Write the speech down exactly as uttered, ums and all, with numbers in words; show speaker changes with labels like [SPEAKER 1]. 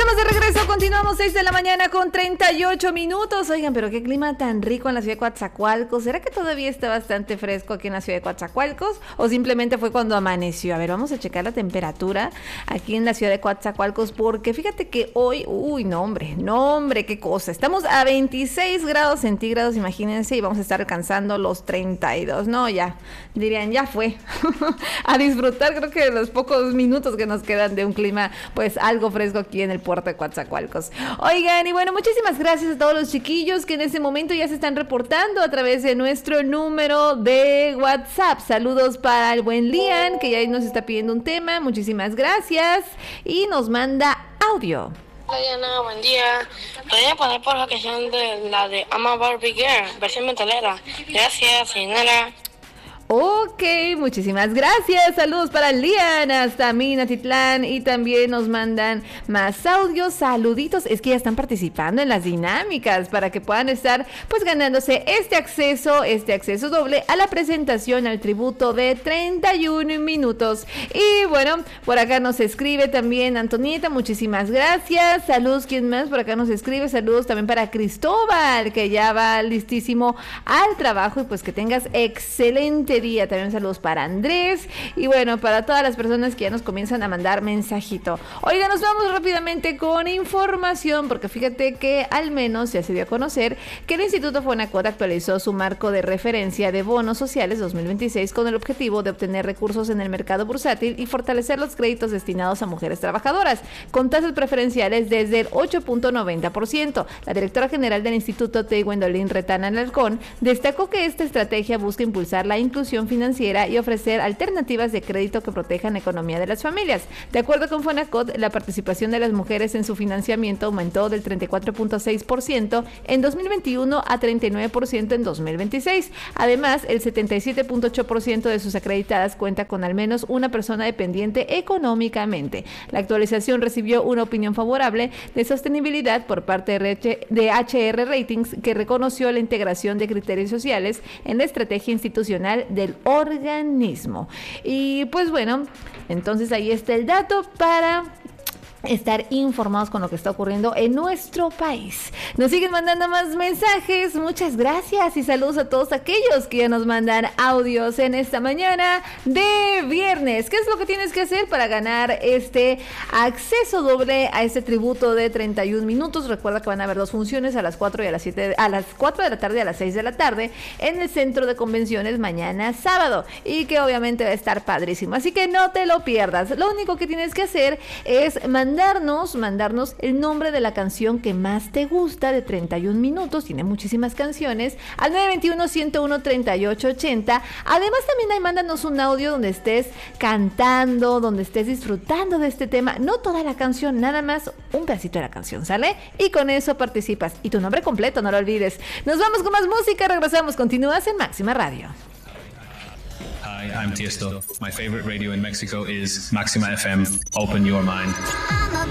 [SPEAKER 1] Estamos de regreso, continuamos seis de la mañana con treinta y ocho minutos. Oigan, pero qué clima tan rico en la ciudad de Coatzacoalcos. ¿Será que todavía está bastante fresco aquí en la ciudad de Coatzacoalcos? ¿O simplemente fue cuando amaneció? A ver, vamos a checar la temperatura aquí en la ciudad de Coatzacoalcos, porque fíjate que hoy, uy, no hombre, no hombre, qué cosa. Estamos a veintiséis grados centígrados, imagínense, y vamos a estar alcanzando los treinta y dos. No, ya, dirían, ya fue. A disfrutar, creo que de los pocos minutos que nos quedan de un clima, pues, algo fresco aquí en el puerto de Coatzacoalcos. Oigan, y bueno, muchísimas gracias a todos los chiquillos que en este momento ya se están reportando a través de nuestro número de WhatsApp. Saludos para el buen Lian, que ya nos está pidiendo un tema. Muchísimas gracias. Y nos manda audio.
[SPEAKER 2] Hola Diana, buen día. Podría poner por la canción de la de I'm a Barbie Girl, versión metalera. Gracias, señora.
[SPEAKER 1] Ok, muchísimas gracias. Saludos para Lian hasta Minatitlán, y también nos mandan más audios. Saluditos, es que ya están participando en las dinámicas para que puedan estar pues ganándose este acceso, este acceso doble a la presentación al tributo de treinta y uno minutos. Y bueno, por acá nos escribe también Antonieta, muchísimas gracias. Saludos, ¿quién más por acá nos escribe? Saludos también para Cristóbal, que ya va listísimo al trabajo, y pues que tengas excelente día. También saludos para Andrés, y bueno, para todas las personas que ya nos comienzan a mandar mensajito. Oiga, nos vamos rápidamente con información, porque fíjate que al menos ya se dio a conocer que el Instituto Fonacot actualizó su marco de referencia de bonos sociales dos mil veintiséis con el objetivo de obtener recursos en el mercado bursátil y fortalecer los créditos destinados a mujeres trabajadoras, con tasas preferenciales desde el ocho punto noventa por ciento. La directora general del Instituto, T. Gwendolyn Retana Alarcón, destacó que esta estrategia busca impulsar la inclusión financiera y ofrecer alternativas de crédito que protejan la economía de las familias. De acuerdo con Fonacot, la participación de las mujeres en su financiamiento aumentó del treinta y cuatro punto seis por ciento en dos mil veintiuno a treinta y nueve por ciento en dos mil veintiséis. Además, el setenta y siete punto ocho por ciento de sus acreditadas cuenta con al menos una persona dependiente económicamente. La actualización recibió una opinión favorable de sostenibilidad por parte de H R Ratings, que reconoció la integración de criterios sociales en la estrategia institucional del organismo. Y pues bueno, entonces ahí está el dato para estar informados con lo que está ocurriendo en nuestro país. Nos siguen mandando más mensajes, muchas gracias, y saludos a todos aquellos que ya nos mandan audios en esta mañana de viernes. ¿Qué es lo que tienes que hacer para ganar este acceso doble a este tributo de treinta y uno minutos? Recuerda que van a haber dos funciones, a las cuatro y a las siete, a las cuatro de la tarde y a las seis de la tarde en el Centro de Convenciones mañana sábado, y que obviamente va a estar padrísimo, así que no te lo pierdas. Lo único que tienes que hacer es mandar Mandarnos, mandarnos el nombre de la canción que más te gusta de treinta y uno minutos, tiene muchísimas canciones, al nueve dos uno, uno cero uno, treinta y ocho ochenta. Además también ahí mándanos un audio donde estés cantando, donde estés disfrutando de este tema, no toda la canción, nada más un pedacito de la canción, ¿sale? Y con eso participas, y tu nombre completo, no lo olvides. Nos vamos con más música, regresamos, continúas en Máxima Radio.
[SPEAKER 3] Hi, I'm Tiesto. My favorite radio in Mexico is Maxima F M. Open your mind.